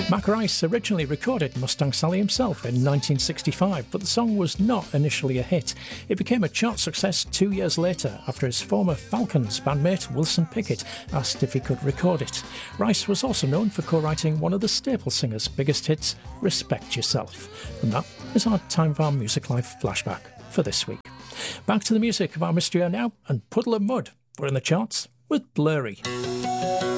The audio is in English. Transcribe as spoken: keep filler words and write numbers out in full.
Mac Rice originally recorded Mustang Sally himself in nineteen sixty-five, but the song was not initially a hit. It became a chart success two years later after his former Falcons bandmate Wilson Pickett asked if he could record it. Rice was also known for co-writing one of the Staple Singers' biggest hits, Respect Yourself. And that is our Time of Our Music Life flashback for this week. Back to the music of our mystery hour now, and Puddle of Mud. We're in the charts with Blurry.